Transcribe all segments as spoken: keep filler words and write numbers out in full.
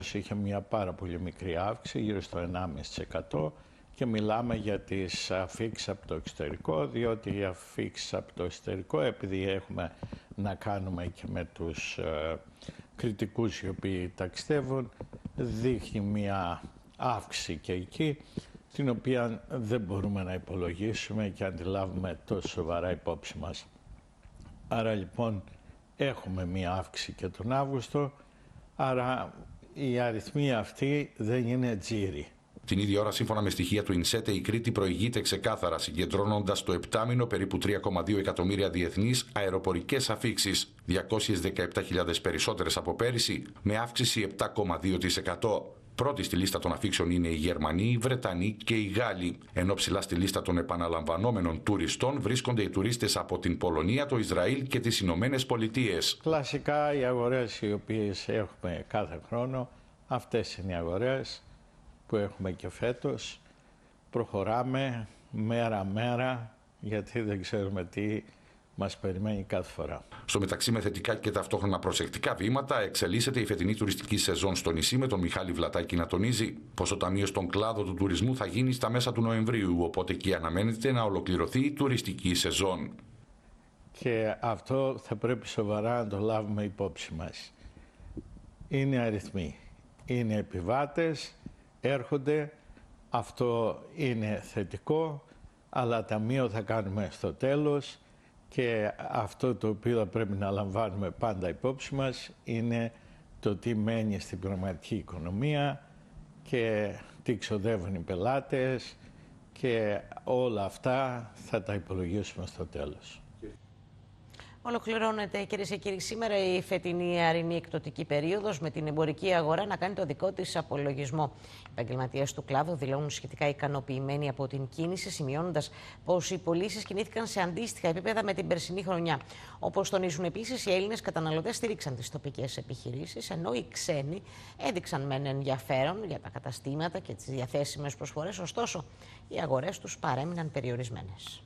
είχε μια πάρα πολύ μικρή αύξηση, γύρω στο ενάμιση τοις εκατό, και μιλάμε για τις αφίξεις από το εξωτερικό, διότι οι αφίξεις από το εξωτερικό, επειδή έχουμε να κάνουμε και με τους ε, κριτικούς οι οποίοι ταξιδεύουν, δείχνει μια αύξηση και εκεί, την οποία δεν μπορούμε να υπολογίσουμε και αντιλάβουμε τόσο σοβαρά υπόψη μας. Άρα λοιπόν έχουμε μια αύξηση και τον Αύγουστο, άρα οι αριθμοί αυτοί δεν είναι τζίροι. Την ίδια ώρα, σύμφωνα με στοιχεία του ΙΝΣΕΤΕ, η Κρήτη προηγείται ξεκάθαρα, συγκεντρώνοντας το επτάμηνο περίπου τρία κόμμα δύο εκατομμύρια διεθνείς αεροπορικές αφίξεις, διακόσιες δεκαεπτά χιλιάδες περισσότερες από πέρυσι, με αύξηση επτά κόμμα δύο τοις εκατό. Πρώτη στη λίστα των αφίξεων είναι οι Γερμανοί, οι Βρετανοί και οι Γάλλοι, ενώ ψηλά στη λίστα των επαναλαμβανόμενων τουριστών βρίσκονται οι τουρίστες από την Πολωνία, το Ισραήλ και τις Ηνωμένες Πολιτείες. Κλασικά οι αγορές οι οποίες έχουμε κάθε χρόνο, αυτές είναι οι αγορές που έχουμε και φέτος. Προχωράμε μέρα-μέρα, γιατί δεν ξέρουμε τι μας περιμένει κάθε φορά. Στο μεταξύ, με θετικά και ταυτόχρονα προσεκτικά βήματα, εξελίσσεται η φετινή τουριστική σεζόν στο νησί, με τον Μιχάλη Βλατάκη να τονίζει πως ο ταμείο στον κλάδο του τουρισμού θα γίνει στα μέσα του Νοεμβρίου, οπότε εκεί αναμένεται να ολοκληρωθεί η τουριστική σεζόν. Και αυτό θα πρέπει σοβαρά να το λάβουμε υπόψη μας. Είναι αριθμοί, είναι επιβάτες, έρχονται, αυτό είναι θετικό, αλλά ταμείο θα κάνουμε στο τέλος. Και αυτό το οποίο πρέπει να λαμβάνουμε πάντα υπόψη μας είναι το τι μένει στην πραγματική οικονομία και τι ξοδεύουν οι πελάτες, και όλα αυτά θα τα υπολογίσουμε στο τέλος. Ολοκληρώνεται, κυρίες και κύριοι, σήμερα η φετινή αρινή εκπτωτική περίοδος, με την εμπορική αγορά να κάνει το δικό της απολογισμό. Οι επαγγελματίες του κλάδου δηλώνουν σχετικά ικανοποιημένοι από την κίνηση, σημειώνοντας πως οι πωλήσεις κινήθηκαν σε αντίστοιχα επίπεδα με την περσινή χρονιά. Όπως τονίζουν επίσης, οι Έλληνες καταναλωτές στήριξαν τις τοπικές επιχειρήσεις, ενώ οι ξένοι έδειξαν μεν ενδιαφέρον για τα καταστήματα και τις διαθέσιμες προσφορές, ωστόσο οι αγορές τους παρέμειναν περιορισμένες.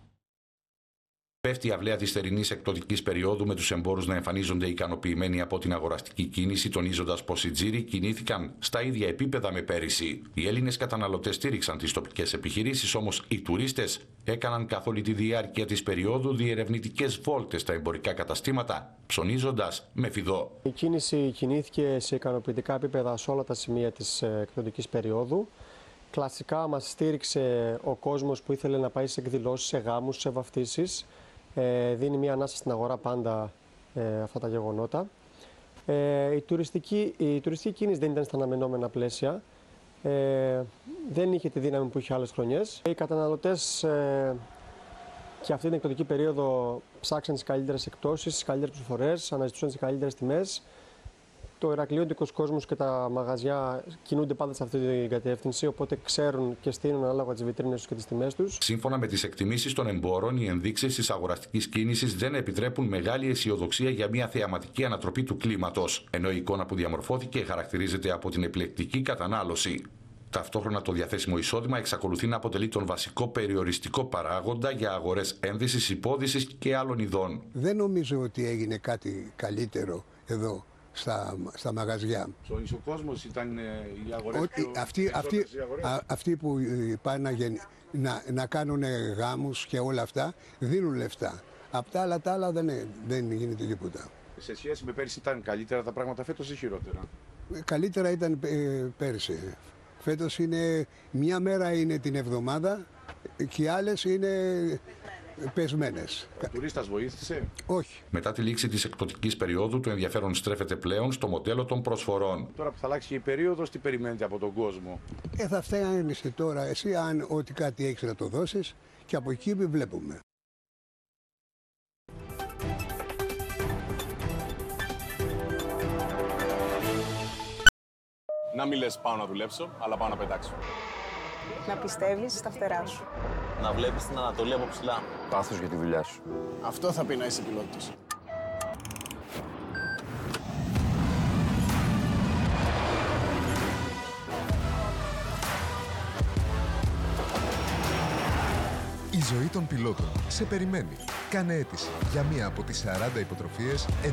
Πέφτει η αυλαία της θερινής εκπτωτικής περίοδου, με τους εμπόρους να εμφανίζονται ικανοποιημένοι από την αγοραστική κίνηση, τονίζοντας πως οι τζίροι κινήθηκαν στα ίδια επίπεδα με πέρυσι. Οι Έλληνες καταναλωτές στήριξαν τις τοπικές επιχειρήσεις, όμως οι τουρίστες έκαναν καθ' όλη τη διάρκεια της περίοδου διερευνητικές βόλτες στα εμπορικά καταστήματα, ψωνίζοντας με φιδό. Η κίνηση κινήθηκε σε ικανοποιητικά επίπεδα σε όλα τα σημεία της εκπτωτικής περίοδου. Κλασικά μας στήριξε ο κόσμος που ήθελε να πάει σε εκδηλώσεις, σε γάμους, σε βαφτίσεις. Ε, δίνει μια ανάσα στην αγορά πάντα ε, αυτά τα γεγονότα. Ε, η, τουριστική, η τουριστική κίνηση δεν ήταν στα αναμενόμενα πλαίσια. Ε, δεν είχε τη δύναμη που είχε άλλες χρονιές. Οι καταναλωτές ε, και αυτή την εκπτωτική περίοδο ψάξαν τις καλύτερες εκπτώσεις, τις καλύτερες προσφορές, αναζητούσαν τις καλύτερες τιμές. Το ηρακλειώτικος κόσμος και τα μαγαζιά κινούνται πάντα σε αυτή την κατεύθυνση, οπότε ξέρουν και στείλουν ανάλογα τις βιτρίνες τους και τις τιμές τους. Σύμφωνα με τις εκτιμήσεις των εμπόρων, οι ενδείξεις της αγοραστικής κίνησης δεν επιτρέπουν μεγάλη αισιοδοξία για μια θεαματική ανατροπή του κλίματος, ενώ η εικόνα που διαμορφώθηκε χαρακτηρίζεται από την επιλεκτική κατανάλωση. Ταυτόχρονα, το διαθέσιμο εισόδημα εξακολουθεί να αποτελεί τον βασικό περιοριστικό παράγοντα για αγορές ένδυσης, υπόδυσης και άλλων ειδών. Δεν νομίζω ότι έγινε κάτι καλύτερο εδώ. Στα, στα μαγαζιά. Ψώνεις ο κόσμος, ήταν οι αγορές Ότι, πιο... αυτοί, αυτοί, α, αυτοί που πάνε να, γεν, να, να κάνουν γάμους και όλα αυτά δίνουν λεφτά. Απ' τα άλλα τα άλλα δεν, δεν γίνεται τίποτα. Σε σχέση με πέρυσι ήταν καλύτερα τα πράγματα φέτος ή χειρότερα? Καλύτερα ήταν ε, πέρυσι. Φέτος είναι μια μέρα είναι την εβδομάδα και οι άλλες είναι πεσμένες. Ο τουρίστας βοήθησε? Όχι. Μετά τη λήξη της εκπτωτικής περίοδου, το ενδιαφέρον στρέφεται πλέον στο μοντέλο των προσφορών. Τώρα που θα αλλάξει και η περίοδος, τι περιμένετε από τον κόσμο? Ε, θα φταίνεσαι τώρα εσύ αν ό,τι κάτι έχεις να το δώσεις και από εκεί βλέπουμε. Να μην λες πάω να δουλέψω, αλλά πάω να πετάξω. Να πιστεύεις στα φτερά σου. Να βλέπεις την Ανατολή από ψηλά. Πάθος για τη δουλειά σου. Αυτό θα πει να είσαι πιλότος. Η ζωή των πιλότων σε περιμένει. Κάνε αίτηση για μία από τις σαράντα υποτροφίες εν